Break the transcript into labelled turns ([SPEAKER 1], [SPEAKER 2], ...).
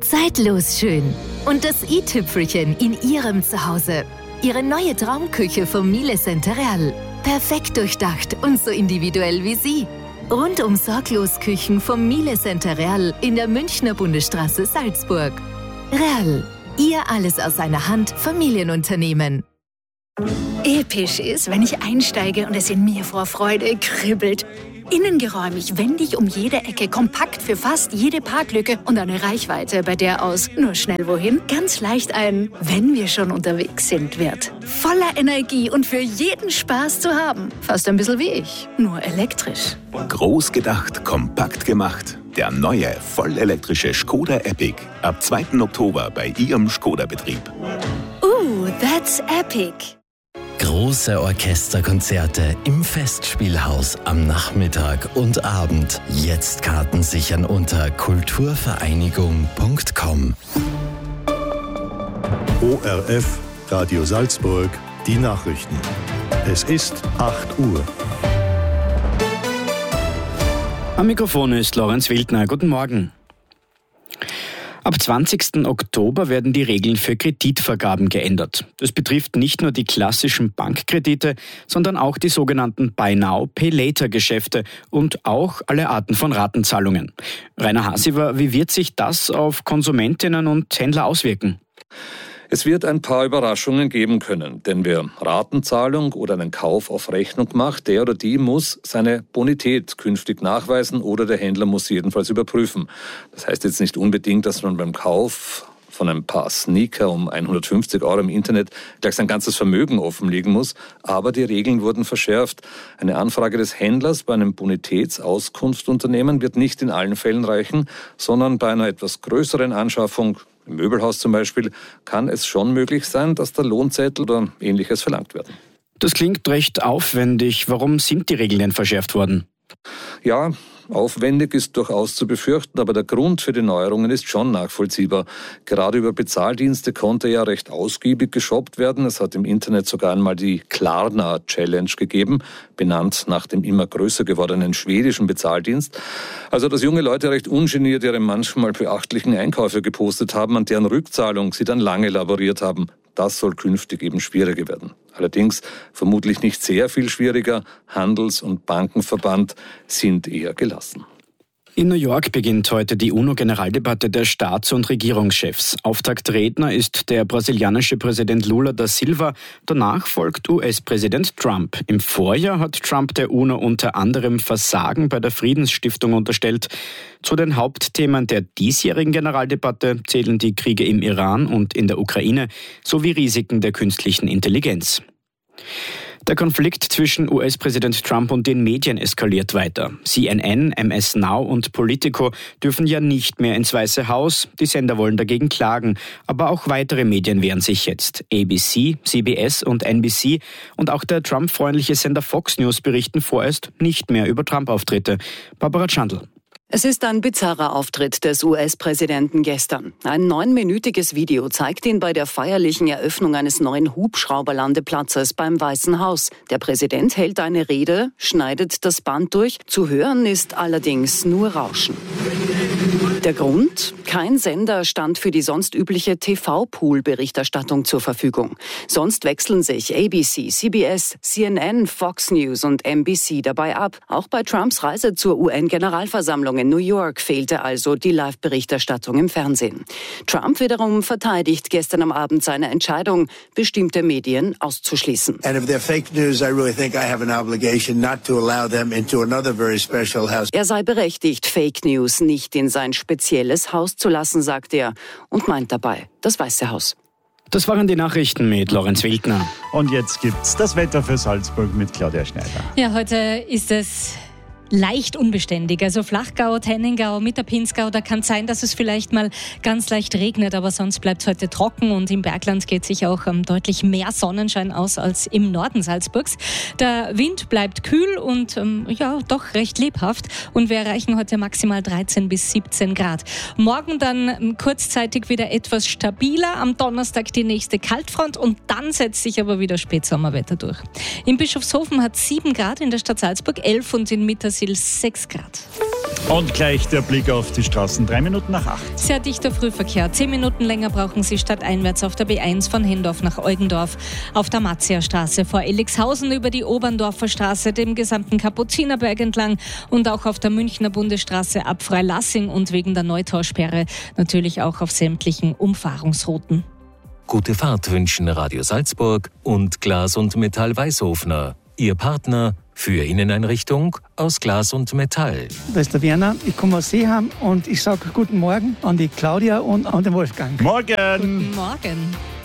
[SPEAKER 1] Zeitlos schön. Und das i-Tüpfelchen in Ihrem Zuhause. Ihre neue Traumküche vom Miele Center Real. Perfekt durchdacht und so individuell wie Sie. Rundum sorglos Küchen vom Miele Center Real in der Münchner Bundesstraße Salzburg. Real. Ihr alles aus einer Hand Familienunternehmen.
[SPEAKER 2] Episch ist, wenn ich einsteige und es in mir vor Freude kribbelt. Innengeräumig, wendig um jede Ecke, kompakt für fast jede Parklücke und eine Reichweite, bei der aus nur schnell wohin ganz leicht ein "Wenn wir schon unterwegs sind" wird. Voller Energie und für jeden Spaß zu haben. Fast ein bisschen wie ich, nur elektrisch.
[SPEAKER 3] Groß gedacht, kompakt gemacht. Der neue, vollelektrische Škoda Epiq. Ab 2. Oktober bei Ihrem Škoda-Betrieb.
[SPEAKER 2] That's epic.
[SPEAKER 4] Große Orchesterkonzerte im Festspielhaus am Nachmittag und Abend. Jetzt Karten sichern unter kulturvereinigung.com.
[SPEAKER 5] ORF Radio Salzburg, die Nachrichten. Es ist 8 Uhr.
[SPEAKER 6] Am Mikrofon ist Lorenz Wildner. Guten Morgen. Ab 20. Oktober werden die Regeln für Kreditvergaben geändert. Das betrifft nicht nur die klassischen Bankkredite, sondern auch die sogenannten Buy-Now-Pay-Later-Geschäfte und auch alle Arten von Ratenzahlungen. Rainer Hasiver, wie wird sich das auf Konsumentinnen und Händler auswirken?
[SPEAKER 7] Es wird ein paar Überraschungen geben können, denn wer Ratenzahlung oder einen Kauf auf Rechnung macht, der oder die muss seine Bonität künftig nachweisen oder der Händler muss sie jedenfalls überprüfen. Das heißt jetzt nicht unbedingt, dass man beim Kauf von ein paar Sneaker um 150 € im Internet gleich sein ganzes Vermögen offenlegen muss, aber die Regeln wurden verschärft. Eine Anfrage des Händlers bei einem Bonitätsauskunftsunternehmen wird nicht in allen Fällen reichen, sondern bei einer etwas größeren Anschaffung, im Möbelhaus zum Beispiel, kann es schon möglich sein, dass der Lohnzettel oder Ähnliches verlangt werden.
[SPEAKER 6] Das klingt recht aufwendig. Warum sind die Regeln denn verschärft worden?
[SPEAKER 7] Ja, aufwendig ist durchaus zu befürchten, aber der Grund für die Neuerungen ist schon nachvollziehbar. Gerade über Bezahldienste konnte ja recht ausgiebig geshoppt werden. Es hat im Internet sogar einmal die Klarna-Challenge gegeben, benannt nach dem immer größer gewordenen schwedischen Bezahldienst. Also dass junge Leute recht ungeniert ihre manchmal beachtlichen Einkäufe gepostet haben, an deren Rückzahlung sie dann lange laboriert haben. Das soll künftig eben schwieriger werden. Allerdings vermutlich nicht sehr viel schwieriger. Handels- und Bankenverband sind eher gelassen.
[SPEAKER 6] In New York beginnt heute die UNO-Generaldebatte der Staats- und Regierungschefs. Auftaktredner ist der brasilianische Präsident Lula da Silva. Danach folgt US-Präsident Trump. Im Vorjahr hat Trump der UNO unter anderem Versagen bei der Friedensstiftung unterstellt. Zu den Hauptthemen der diesjährigen Generaldebatte zählen die Kriege im Iran und in der Ukraine sowie Risiken der künstlichen Intelligenz. Der Konflikt zwischen US-Präsident Trump und den Medien eskaliert weiter. CNN, MS Now und Politico dürfen ja nicht mehr ins Weiße Haus. Die Sender wollen dagegen klagen. Aber auch weitere Medien wehren sich jetzt. ABC, CBS und NBC und auch der Trump-freundliche Sender Fox News berichten vorerst nicht mehr über Trump-Auftritte. Barbara Schandl.
[SPEAKER 8] Es ist ein bizarrer Auftritt des US-Präsidenten gestern. Ein 9-minütiges Video zeigt ihn bei der feierlichen Eröffnung eines neuen Hubschrauberlandeplatzes beim Weißen Haus. Der Präsident hält eine Rede, schneidet das Band durch. Zu hören ist allerdings nur Rauschen. Der Grund? Kein Sender stand für die sonst übliche TV-Pool-Berichterstattung zur Verfügung. Sonst wechseln sich ABC, CBS, CNN, Fox News und NBC dabei ab. Auch bei Trumps Reise zur UN-Generalversammlung in New York fehlte also die Live-Berichterstattung im Fernsehen. Trump wiederum verteidigt gestern am Abend seine Entscheidung, bestimmte Medien auszuschließen. Er sei berechtigt, Fake News nicht in sein spezielles Haus zu lassen, sagt er, und meint dabei das Weiße Haus.
[SPEAKER 6] Das waren die Nachrichten mit Lorenz Wildner.
[SPEAKER 9] Und jetzt gibt's das Wetter für Salzburg mit Claudia Schneider.
[SPEAKER 10] Ja, heute ist es leicht unbeständig. Also Flachgau, Tenningau, Mitterpinsgau, da kann es sein, dass es vielleicht mal ganz leicht regnet, aber sonst bleibt es heute trocken und im Bergland geht sich auch deutlich mehr Sonnenschein aus als im Norden Salzburgs. Der Wind bleibt kühl und doch recht lebhaft und wir erreichen heute maximal 13 bis 17 Grad. Morgen dann kurzzeitig wieder etwas stabiler, am Donnerstag die nächste Kaltfront und dann setzt sich aber wieder Spätsommerwetter durch. In Bischofshofen hat 7 Grad, in der Stadt Salzburg 11 und in Mittersee Wörtherswil 6 Grad.
[SPEAKER 9] Und gleich der Blick auf die Straßen. 3 Minuten nach 8.
[SPEAKER 10] Sehr dichter Frühverkehr. 10 Minuten länger brauchen Sie stadteinwärts auf der B1 von Hendorf nach Eugendorf, auf der Matzia-Straße vor Elixhausen über die Oberndorfer Straße, dem gesamten Kapuzinerberg entlang und auch auf der Münchner Bundesstraße ab Freilassing und wegen der Neutaussperre natürlich auch auf sämtlichen Umfahrungsrouten.
[SPEAKER 11] Gute Fahrt wünschen Radio Salzburg und Glas und Metall Weißhofner. Ihr Partner für Inneneinrichtung aus Glas und Metall.
[SPEAKER 12] Da ist der Werner, ich komme aus Seeham und ich sage guten Morgen an die Claudia und an den Wolfgang.
[SPEAKER 9] Morgen!
[SPEAKER 10] Guten Morgen!